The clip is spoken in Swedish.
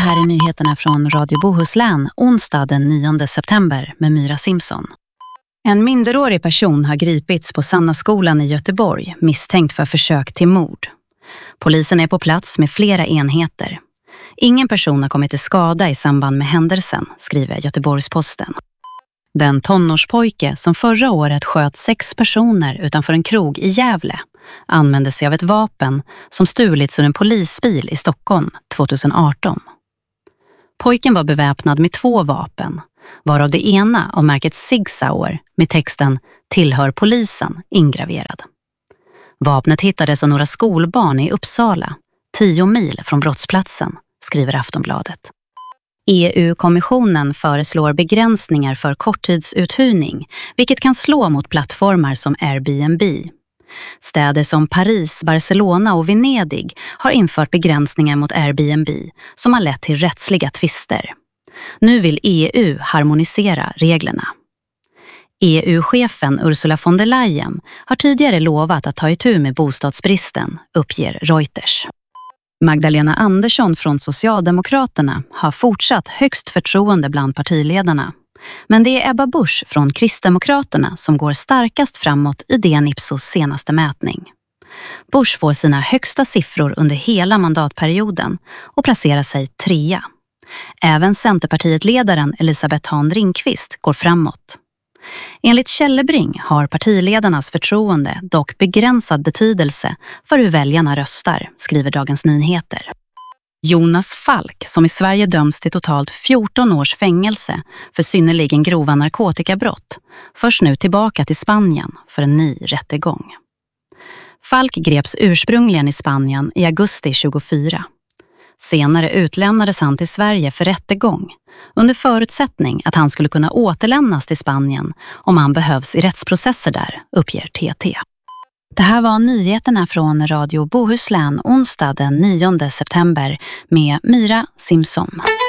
här är nyheterna från Radio Bohuslän onsdag den 9 september med Myra Simpson. En minderårig person har gripits på Sannaskolan i Göteborg misstänkt för försök till mord. Polisen är på plats med flera enheter. Ingen person har kommit till skada i samband med händelsen, skriver Göteborgs-Posten. Den tonårspojke som förra året sköt 6 personer utanför en krog i Gävle använde sig av ett vapen som stulits ur en polisbil i Stockholm 2018. Pojken var beväpnad med 2 vapen, varav det ena av märket Sig Sauer med texten "Tillhör polisen" ingraverad. Vapnet hittades av några skolbarn i Uppsala, 10 mil från brottsplatsen, skriver Aftonbladet. EU-kommissionen föreslår begränsningar för korttidsuthyrning, vilket kan slå mot plattformar som Airbnb. Städer som Paris, Barcelona och Venedig har infört begränsningar mot Airbnb som har lett till rättsliga tvister. Nu vill EU harmonisera reglerna. EU-chefen Ursula von der Leyen har tidigare lovat att ta itu med bostadsbristen, uppger Reuters. Magdalena Andersson från Socialdemokraterna har fortsatt högst förtroende bland partiledarna. Men det är Ebba Busch från Kristdemokraterna som går starkast framåt i DN Ipsos senaste mätning. Busch får sina högsta siffror under hela mandatperioden och placerar sig 3. Även Centerpartiet-ledaren Elisabeth Hahn Ringqvist går framåt. Enligt Källebring har partiledarnas förtroende dock begränsad betydelse för hur väljarna röstar, skriver Dagens Nyheter. Jonas Falk, som i Sverige döms till totalt 14 års fängelse för synnerligen grova narkotikabrott, förs nu tillbaka till Spanien för en ny rättegång. Falk greps ursprungligen i Spanien i augusti 2024. Senare utlämnades han till Sverige för rättegång, under förutsättning att han skulle kunna återlämnas till Spanien om han behövs i rättsprocesser där, uppger TT. Det här var nyheterna från Radio Bohuslän onsdag den 9 september med Myra Simpson.